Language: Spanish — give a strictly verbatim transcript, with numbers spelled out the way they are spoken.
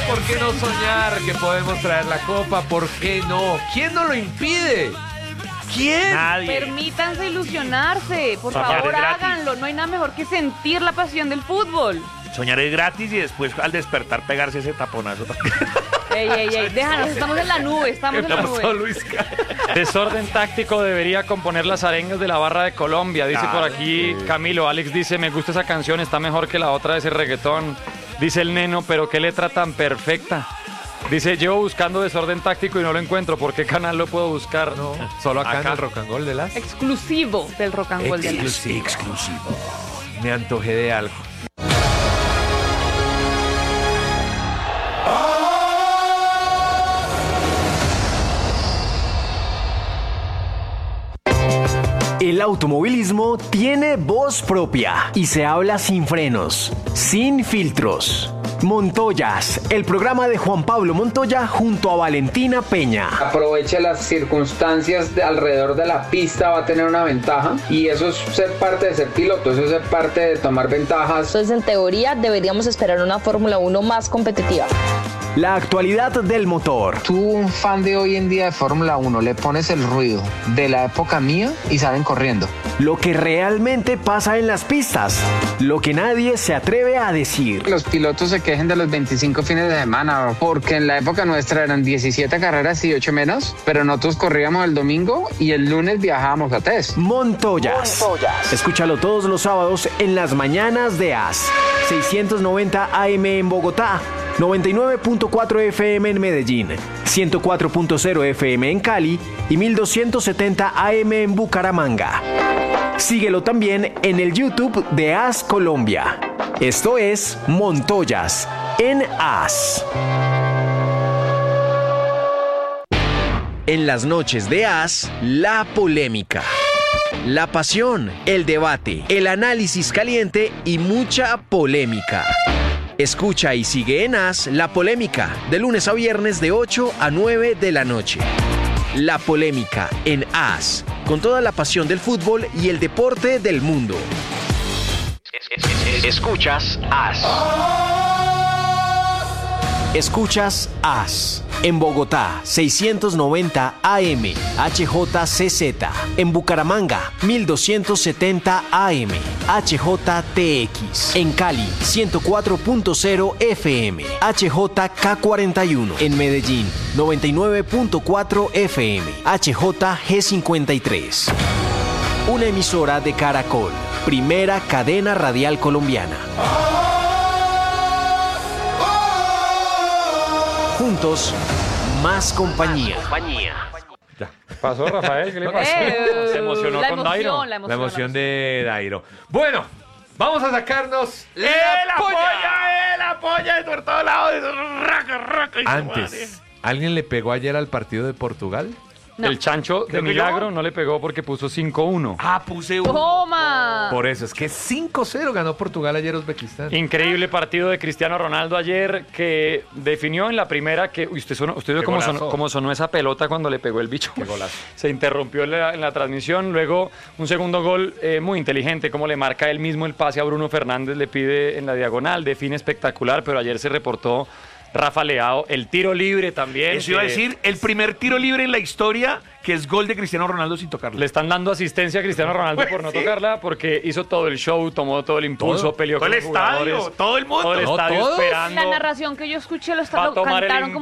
¿por qué no soñar que podemos traer la copa? ¿Por qué no? ¿Quién nos lo impide? ¿Quién? Nadie. Permítanse ilusionarse, por Soñar favor, es gratis. háganlo. No hay nada mejor que sentir la pasión del fútbol. Soñar es gratis y después al despertar pegarse ese taponazo. Ey, ey, ey, déjanos, estamos en la nube, estamos en la nube. Luis Carlos? Desorden táctico debería componer las arengas de la barra de Colombia. Dice Claro, por aquí sí. Camilo. Alex dice, me gusta esa canción, está mejor que la otra de ese reggaetón. Dice el Neno, pero qué letra tan perfecta. Dice, llevo buscando desorden táctico y no lo encuentro. ¿Por qué canal lo puedo buscar? No, solo acá, Acá. en el Rock and Roll de las. Exclusivo del Rock and Roll de la Exclusivo. Exclusivo. Me antojé de algo. El automovilismo tiene voz propia y se habla sin frenos, sin filtros. Montoyas, el programa de Juan Pablo Montoya junto a Valentina Peña. Aproveche las circunstancias de alrededor de la pista, va a tener una ventaja y eso es ser parte de ser piloto, eso es ser parte de tomar ventajas. Entonces, en teoría, deberíamos esperar una Fórmula uno más competitiva. La actualidad del motor. Tú, un fan de hoy en día de Fórmula uno, le pones el ruido de la época mía y salen corriendo. Lo que realmente pasa en las pistas. Lo que nadie se atreve a decir. Los pilotos se quejen de los veinticinco fines de semana, porque en la época nuestra eran diecisiete carreras y ocho menos, pero nosotros corríamos el domingo y el lunes viajábamos a test. Montoyas. Montoyas. Escúchalo todos los sábados en las mañanas de A S. seiscientos noventa A M en Bogotá, noventa y nueve punto cuatro F M en Medellín, ciento cuatro punto cero F M en Cali y mil doscientos setenta A M en Bucaramanga. Síguelo también en el YouTube de A S Colombia. Esto es Montoyas en A S. En las noches de A S, la polémica, la pasión, el debate, el análisis caliente y mucha polémica. Escucha y sigue en A S La Polémica, de lunes a viernes de ocho a nueve de la noche. La Polémica en A S, con toda la pasión del fútbol y el deporte del mundo. Escuchas A S. Escuchas A S. En Bogotá, seiscientos noventa A M, H J C Z. En Bucaramanga, mil doscientos setenta A M, H J T X. En Cali, ciento cuatro punto cero F M, H J K cuarenta y uno. En Medellín, noventa y nueve punto cuatro F M, H J G cincuenta y tres. Una emisora de Caracol, primera cadena radial colombiana. Juntos, más compañía. Ya. ¿Pasó, Rafael? ¿Qué le pasó? Eh, Se emocionó la con emoción, Dairo. La emoción, La emoción la de Dairo. Bueno, vamos a sacarnos ¡Eh, la polla! ¡Eh, la polla! De por todos lados. Raca, raca. y se muere. Antes, ¿alguien le pegó ayer al partido de Portugal? No. El Chancho de Creo que Milagro yo. no le pegó porque puso cinco uno. Ah, puse uno. ¡Toma! Por eso, es que cinco cero ganó Portugal ayer Uzbekistán. Increíble partido de Cristiano Ronaldo ayer que definió en la primera que... Uy, usted, sonó, usted vio Qué cómo golazo. sonó, cómo sonó esa pelota cuando le pegó el bicho. Qué golazo. Se interrumpió en la, en la transmisión. Luego un segundo gol eh, muy inteligente, como le marca él mismo el pase a Bruno Fernández, le pide en la diagonal, define espectacular, pero ayer se reportó Rafa Leao, el tiro libre también. Eso iba a que decir, el primer tiro libre en la historia que es gol de Cristiano Ronaldo sin tocarlo. Le están dando asistencia a Cristiano Ronaldo por no Sí. tocarla, porque hizo todo el show, tomó todo el impulso, Todo. peleó Todo con el los jugadores. estadio, todo el mundo. Todo el No, estadio todos. esperando. La narración que yo escuché lo, está, Va a lo tomar el cantaron im- como